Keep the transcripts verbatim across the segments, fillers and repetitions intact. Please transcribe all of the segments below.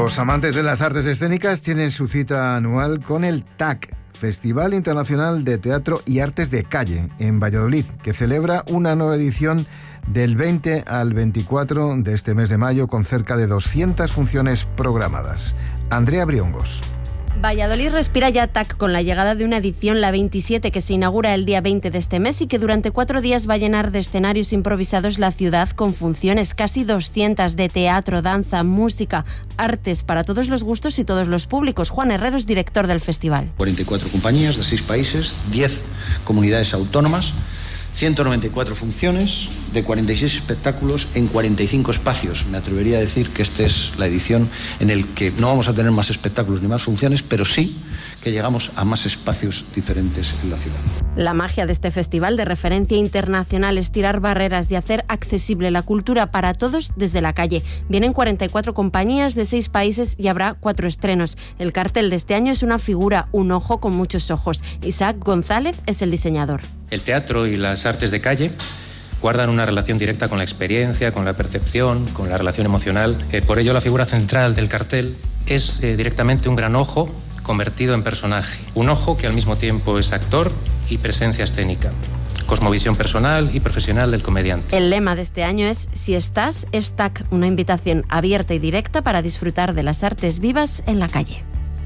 Los amantes de las artes escénicas tienen su cita anual con el T A C, Festival Internacional de Teatro y Artes de Calle, en Valladolid, que celebra una nueva edición del veinte al veinticuatro de este mes de mayo con cerca de doscientas funciones programadas. Andrea Briongos. Valladolid respira ya T A C con la llegada de una edición, la veintisiete, que se inaugura el día veinte de este mes y que durante cuatro días va a llenar de escenarios improvisados la ciudad con funciones casi doscientas de teatro, danza, música, artes para todos los gustos y todos los públicos. Juan Herrero es director del festival. cuarenta y cuatro compañías de seis países, diez comunidades autónomas, ciento noventa y cuatro funciones de cuarenta y seis espectáculos en cuarenta y cinco espacios. Me atrevería a decir que esta es la edición en la que no vamos a tener más espectáculos ni más funciones, pero sí que llegamos a más espacios diferentes en la ciudad. La magia de este festival de referencia internacional es tirar barreras y hacer accesible la cultura para todos desde la calle. Vienen cuarenta y cuatro compañías de seis países y habrá cuatro estrenos. El cartel de este año es una figura, un ojo con muchos ojos. Isaac González es el diseñador. El teatro y las artes de calle guardan una relación directa con la experiencia, con la percepción, con la relación emocional. Eh, por ello, la figura central del cartel es eh, directamente un gran ojo convertido en personaje. Un ojo que al mismo tiempo es actor y presencia escénica. Cosmovisión personal y profesional del comediante. El lema de este año es Si estás, es T A C, una invitación abierta y directa para disfrutar de las artes vivas en la calle.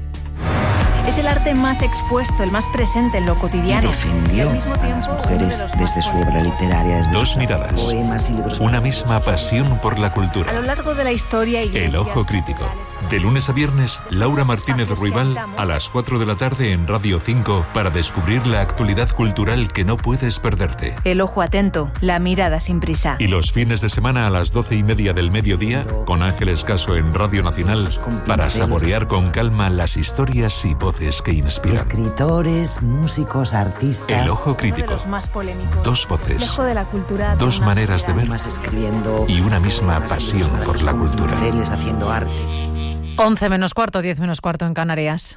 Es el arte más expuesto, el más presente en lo cotidiano. Y defendió y a las mujeres de desde su obra literaria. Desde Dos miradas, poemas y libros. Una misma pasión por la cultura. A lo largo de la historia... El Ojo Crítico. De lunes a viernes, Laura Martínez Ruibal a las cuatro de la tarde en Radio cinco para descubrir la actualidad cultural que no puedes perderte. El ojo atento, la mirada sin prisa. Y los fines de semana a las doce y media del mediodía, con Ángeles Caso en Radio Nacional, para saborear con calma las historias y voces que inspiran. Escritores, músicos, artistas. El Ojo Crítico. Uno de los más polémicos. Dos voces. Lejos de la cultura, Dos más maneras de ver. Más escribiendo, Y una misma pasión por la cultura. Mujeres haciendo arte. once menos cuarto, diez menos cuarto en Canarias.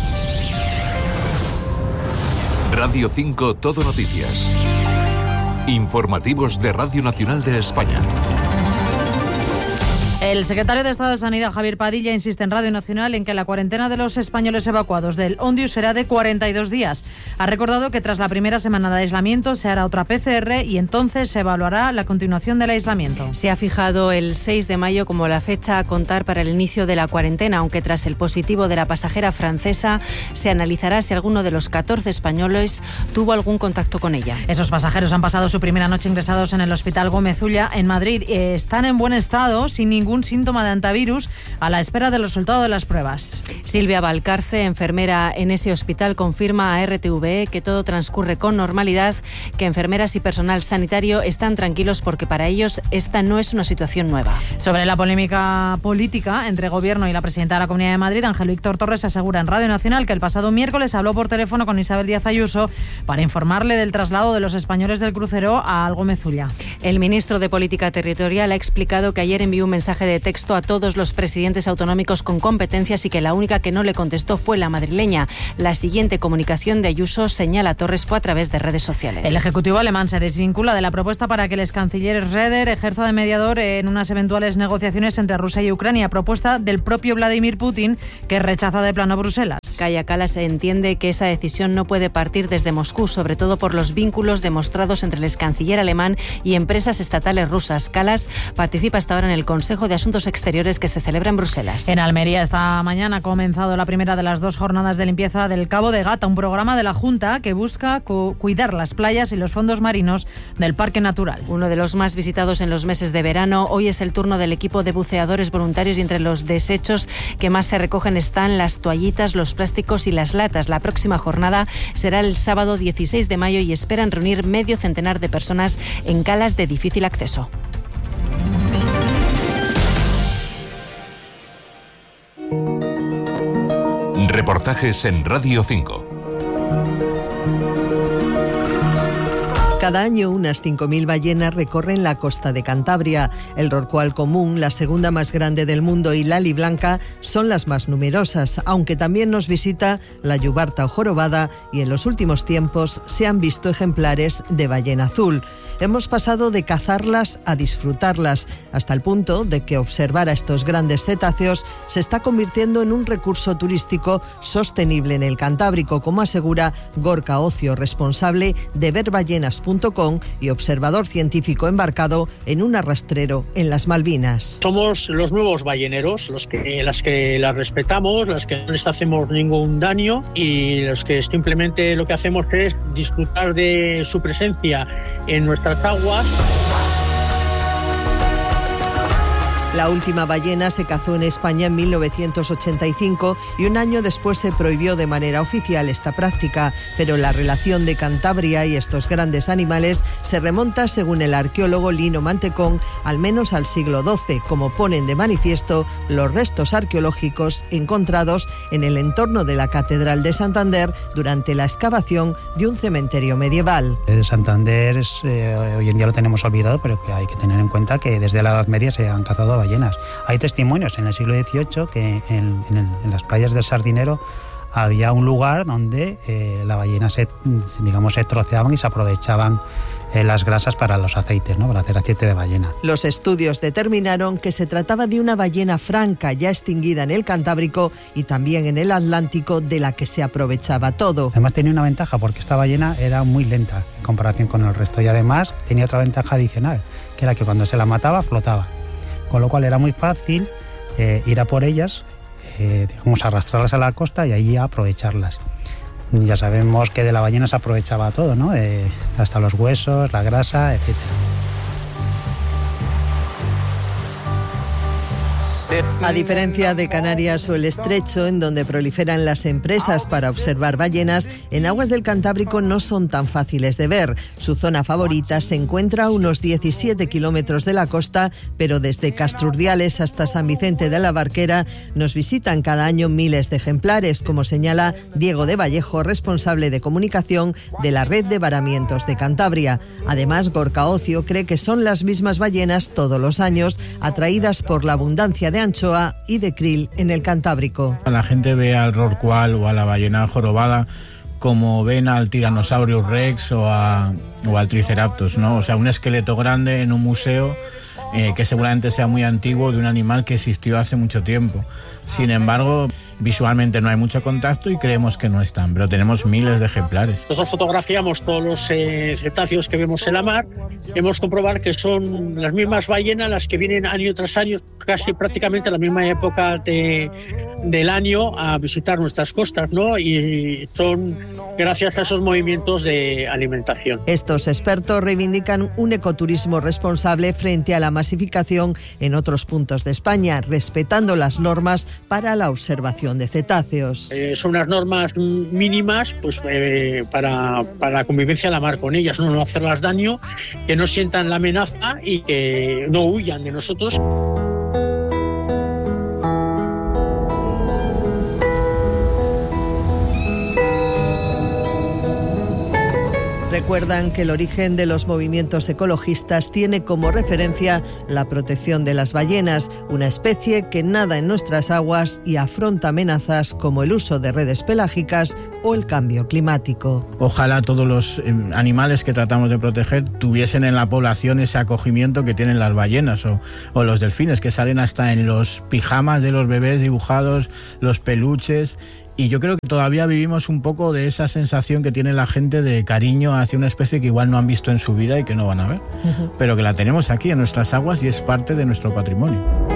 Radio cinco Todo Noticias. Informativos de Radio Nacional de España. El secretario de Estado de Sanidad, Javier Padilla, insiste en Radio Nacional en que la cuarentena de los españoles evacuados del Ondius será de cuarenta y dos días. Ha recordado que tras la primera semana de aislamiento se hará otra P C R y entonces se evaluará la continuación del aislamiento. Se ha fijado el seis de mayo como la fecha a contar para el inicio de la cuarentena, aunque tras el positivo de la pasajera francesa se analizará si alguno de los catorce españoles tuvo algún contacto con ella. Esos pasajeros han pasado su primera noche ingresados en el Hospital Gómez Ulla en Madrid. Están en buen estado, sin ningún síntoma de antivirus, a la espera del resultado de las pruebas. Silvia Valcarce, enfermera en ese hospital, confirma a R T V E que todo transcurre con normalidad, que enfermeras y personal sanitario están tranquilos porque para ellos esta no es una situación nueva. Sobre la polémica política entre Gobierno y la presidenta de la Comunidad de Madrid, Ángel Víctor Torres, asegura en Radio Nacional que el pasado miércoles habló por teléfono con Isabel Díaz Ayuso para informarle del traslado de los españoles del crucero a Gómez Ulla. El ministro de Política Territorial ha explicado que ayer envió un mensaje de texto a todos los presidentes autonómicos con competencias y que la única que no le contestó fue la madrileña. La siguiente comunicación de Ayuso, señala Torres, fue a través de redes sociales. El Ejecutivo alemán se desvincula de la propuesta para que el ex canciller Schröder ejerza de mediador en unas eventuales negociaciones entre Rusia y Ucrania, propuesta del propio Vladimir Putin, que rechaza de plano Bruselas. Kaja Kallas entiende que esa decisión no puede partir desde Moscú, sobre todo por los vínculos demostrados entre el ex canciller alemán y empresas estatales rusas. Kallas participa hasta ahora en el Consejo de Asuntos Exteriores que se celebra en Bruselas. En Almería esta mañana ha comenzado la primera de las dos jornadas de limpieza del Cabo de Gata, un programa de la Junta que busca cu- cuidar las playas y los fondos marinos del Parque Natural. Uno de los más visitados en los meses de verano. Hoy es el turno del equipo de buceadores voluntarios y entre los desechos que más se recogen están las toallitas, los plásticos y las latas. La próxima jornada será el sábado dieciséis de mayo y esperan reunir medio centenar de personas en calas de difícil acceso. Reportajes en Radio cinco. Cada año unas cinco mil ballenas recorren la costa de Cantabria. El rorcual común, la segunda más grande del mundo, y la aliblanca son las más numerosas, aunque también nos visita la yubarta o jorobada y en los últimos tiempos se han visto ejemplares de ballena azul. Hemos pasado de cazarlas a disfrutarlas, hasta el punto de que observar a estos grandes cetáceos se está convirtiendo en un recurso turístico sostenible en el Cantábrico, como asegura Gorka Ocio, responsable de ver ballenas punto com y observador científico embarcado en un arrastrero en las Malvinas. Somos los nuevos balleneros, los que, las que las respetamos, las que no les hacemos ningún daño y los que simplemente lo que hacemos es disfrutar de su presencia en nuestras aguas. La última ballena se cazó en España en mil novecientos ochenta y cinco y un año después se prohibió de manera oficial esta práctica, pero la relación de Cantabria y estos grandes animales se remonta, según el arqueólogo Lino Mantecón, al menos al siglo doce, como ponen de manifiesto los restos arqueológicos encontrados en el entorno de la Catedral de Santander durante la excavación de un cementerio medieval. El Santander es, eh, hoy en día lo tenemos olvidado, pero que hay que tener en cuenta que desde la Edad Media se han cazado ballenas. Hay testimonios en el siglo dieciocho que en, en, en las playas del Sardinero había un lugar donde eh, la ballena se, digamos, se troceaban y se aprovechaban eh, las grasas para los aceites, ¿no? Para hacer aceite de ballena. Los estudios determinaron que se trataba de una ballena franca ya extinguida en el Cantábrico y también en el Atlántico, de la que se aprovechaba todo. Además tenía una ventaja, porque esta ballena era muy lenta en comparación con el resto, y además tenía otra ventaja adicional, que era que cuando se la mataba flotaba. Con lo cual era muy fácil eh, ir a por ellas, eh, digamos, arrastrarlas a la costa y allí aprovecharlas. Ya sabemos que de la ballena se aprovechaba todo, ¿no? Eh, hasta los huesos, la grasa, etcétera. A diferencia de Canarias o el Estrecho, en donde proliferan las empresas para observar ballenas, en aguas del Cantábrico no son tan fáciles de ver. Su zona favorita se encuentra a unos diecisiete kilómetros de la costa, pero desde Castrurdiales hasta San Vicente de la Barquera nos visitan cada año miles de ejemplares, como señala Diego de Vallejo, responsable de comunicación de la Red de Varamientos de Cantabria. Además, Gorka Ocio cree que son las mismas ballenas todos los años, atraídas por la abundancia de anchoa y de krill en el Cantábrico. La gente ve al rorcual o a la ballena jorobada como ven al Tyrannosaurus rex o, a, o al Triceratops, ¿no? O sea, un esqueleto grande en un museo eh, que seguramente sea muy antiguo, de un animal que existió hace mucho tiempo. Sin embargo, visualmente no hay mucho contacto y creemos que no están, pero tenemos miles de ejemplares. Nosotros fotografiamos todos los eh, cetáceos que vemos en la mar. Hemos comprobado que son las mismas ballenas las que vienen año tras año, casi prácticamente a la misma época de, del año, a visitar nuestras costas, ¿no? Y son gracias a esos movimientos de alimentación. Estos expertos reivindican un ecoturismo responsable frente a la masificación en otros puntos de España, respetando las normas para la observación de cetáceos. Eh, son unas normas mínimas, pues eh, para, para la convivencia a la mar con ellas, no, no hacerlas daño, que no sientan la amenaza y que no huyan de nosotros. Recuerdan que el origen de los movimientos ecologistas tiene como referencia la protección de las ballenas, una especie que nada en nuestras aguas y afronta amenazas como el uso de redes pelágicas o el cambio climático. Ojalá todos los eh, animales que tratamos de proteger tuviesen en la población ese acogimiento que tienen las ballenas o, o los delfines, que salen hasta en los pijamas de los bebés dibujados, los peluches. Y yo creo que todavía vivimos un poco de esa sensación que tiene la gente de cariño hacia una especie que igual no han visto en su vida y que no van a ver, uh-huh. pero que la tenemos aquí en nuestras aguas y es parte de nuestro patrimonio.